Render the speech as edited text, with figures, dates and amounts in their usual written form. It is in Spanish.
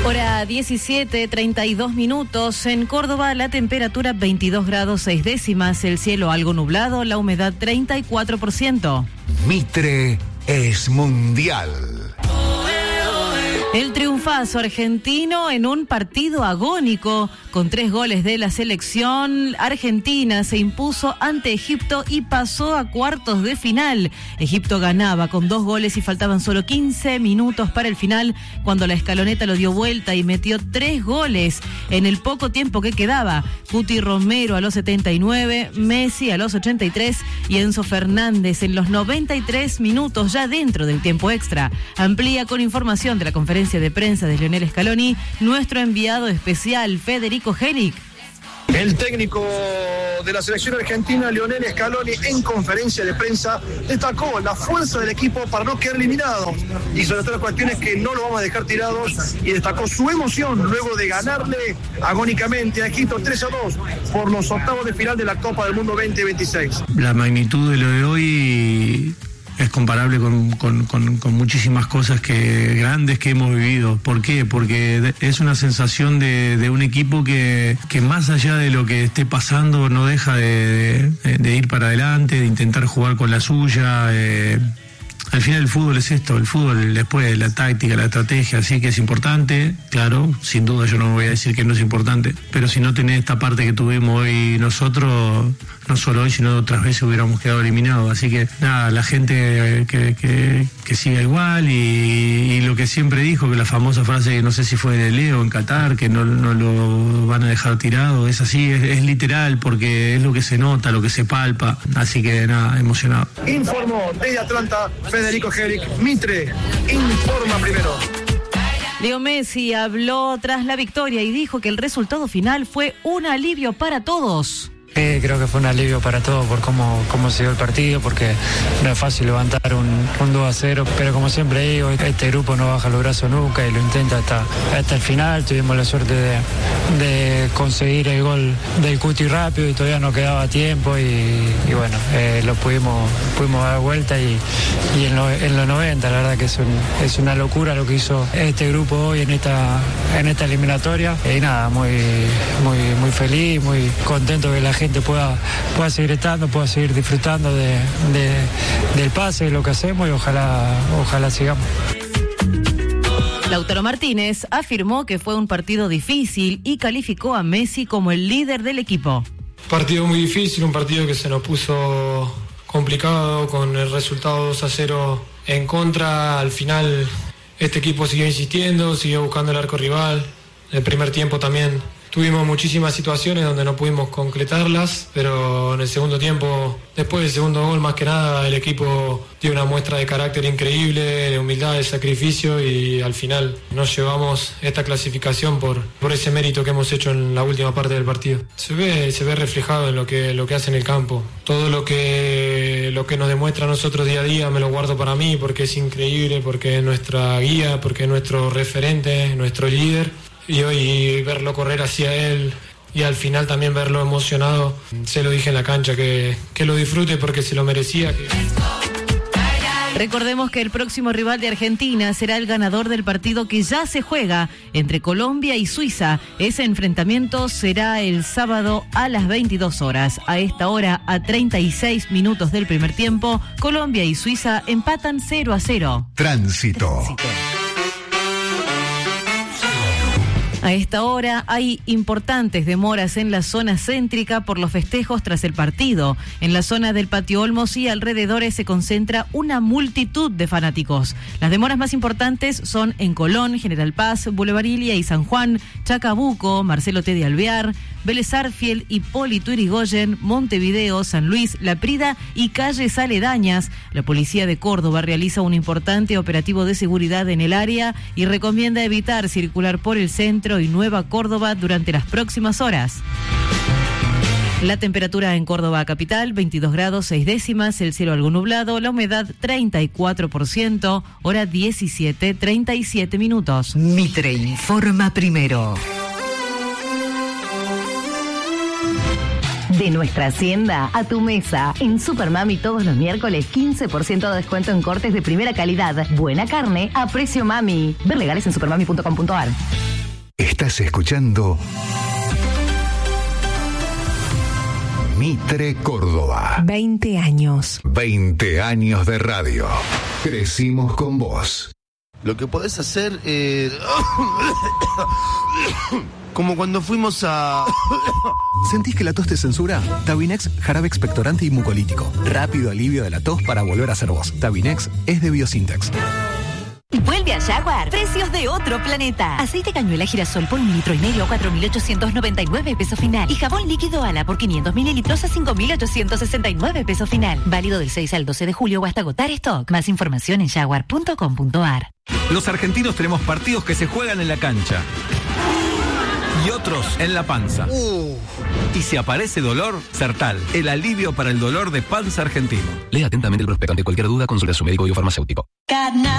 Hora 17:32 minutos. En Córdoba la temperatura 22 grados 6 décimas, el cielo algo nublado, la humedad 34%. Mitre es mundial. El triunfazo argentino en un partido agónico. Con 3 goles de la selección, Argentina se impuso ante Egipto y pasó a cuartos de final. Egipto ganaba con 2 goles y faltaban solo 15 minutos para el final, cuando la escaloneta lo dio vuelta y metió 3 goles en el poco tiempo que quedaba. Cuti Romero a los 79, Messi a los 83 y Enzo Fernández en los 93 minutos, ya dentro del tiempo extra. Amplía con información de la conferencia de prensa de Lionel Scaloni nuestro enviado especial Federico Geric. El técnico de la selección argentina, Lionel Scaloni, en conferencia de prensa destacó la fuerza del equipo para no quedar eliminados y sobre todo las cuestiones que no lo vamos a dejar tirados, y destacó su emoción luego de ganarle agónicamente a Egipto 3-2 por los octavos de final de la Copa del Mundo 2026. La magnitud de lo de hoy es comparable con muchísimas cosas grandes que hemos vivido. ¿Por qué? Porque es una sensación de un equipo que más allá de lo que esté pasando no deja de ir para adelante, de intentar jugar con la suya. Al final el fútbol es esto, el fútbol después la táctica, la estrategia, así que es importante, claro, sin duda yo no voy a decir que no es importante, pero si no tenés esta parte que tuvimos hoy nosotros, no solo hoy, sino otras veces hubiéramos quedado eliminados, así que nada, la gente que siga igual y lo que siempre dijo, que la famosa frase, que no sé si fue de Leo en Qatar, que no lo van a dejar tirado, es así, es literal, porque es lo que se nota, lo que se palpa, así que nada, emocionado. Informó desde Atlanta Federico Geric. Mitre informa primero. Leo Messi habló tras la victoria y dijo que el resultado final fue un alivio para todos. Creo que fue un alivio para todos por cómo se dio el partido, porque no es fácil levantar un 2-0, pero como siempre digo, este grupo no baja los brazos nunca y lo intenta hasta el final. Tuvimos la suerte de conseguir el gol del Cuti rápido y todavía no quedaba tiempo y bueno, lo pudimos dar vuelta y en los 90, la verdad que es una locura lo que hizo este grupo hoy en esta eliminatoria, y nada, muy feliz, muy contento que la gente pueda seguir estando, pueda seguir disfrutando del pase, de lo que hacemos, y ojalá sigamos. Lautaro Martínez afirmó que fue un partido difícil y calificó a Messi como el líder del equipo. Partido muy difícil, un partido que se nos puso complicado con el resultado 2-0 en contra. Al final este equipo siguió insistiendo, siguió buscando el arco rival. El primer tiempo también tuvimos muchísimas situaciones donde no pudimos concretarlas, pero en el segundo tiempo, después del segundo gol, más que nada, el equipo dio una muestra de carácter increíble, de humildad, de sacrificio, y al final nos llevamos esta clasificación por ese mérito que hemos hecho en la última parte del partido. Se ve reflejado en lo que hace en el campo. Todo lo que nos demuestra a nosotros día a día me lo guardo para mí, porque es increíble, porque es nuestra guía, porque es nuestro referente, nuestro líder. Y hoy verlo correr hacia él y al final también verlo emocionado, se lo dije en la cancha, que lo disfrute porque se lo merecía. Recordemos que el próximo rival de Argentina será el ganador del partido que ya se juega entre Colombia y Suiza. Ese enfrentamiento será el sábado a las 22 horas. A esta hora, a 36 minutos del primer tiempo, Colombia y Suiza empatan 0-0. Tránsito. A esta hora hay importantes demoras en la zona céntrica por los festejos tras el partido. En la zona del Patio Olmos y alrededores se concentra una multitud de fanáticos. Las demoras más importantes son en Colón, General Paz, Boulevard Ilia y San Juan, Chacabuco, Marcelo T. de Alvear, Vélez Arfiel, Hipólito Yrigoyen, Montevideo, San Luis, La Prida y calles aledañas. La policía de Córdoba realiza un importante operativo de seguridad en el área y recomienda evitar circular por el centro y Nueva Córdoba durante las próximas horas. La temperatura en Córdoba capital, 22 grados 6 décimas, el cielo algo nublado, la humedad 34%, hora 17:37 minutos. Mitre informa primero. De nuestra hacienda a tu mesa. En Supermami todos los miércoles 15% de descuento en cortes de primera calidad. Buena carne a precio mami. Ver legales en supermami.com.ar. Estás escuchando Mitre Córdoba. 20 años. 20 años de radio. Crecimos con vos. Lo que podés hacer como cuando fuimos a... ¿Sentís que la tos te censura? Tabinex, jarabe expectorante y mucolítico. Rápido alivio de la tos para volver a ser vos. Tabinex es de Biosintex. Vuelve a Jaguar. Precios de otro planeta. Aceite cañuela girasol por 1,5 litros, 4.899 pesos final. Y jabón líquido Ala por 500 mililitros a 5.869 pesos final. Válido del 6 al 12 de julio o hasta agotar stock. Más información en jaguar.com.ar. Los argentinos tenemos partidos que se juegan en la cancha y otros en la panza. Y si aparece dolor, Sertal, el alivio para el dolor de panza argentino. Lea atentamente el prospecto. Ante cualquier duda, consulta a su médico o farmacéutico.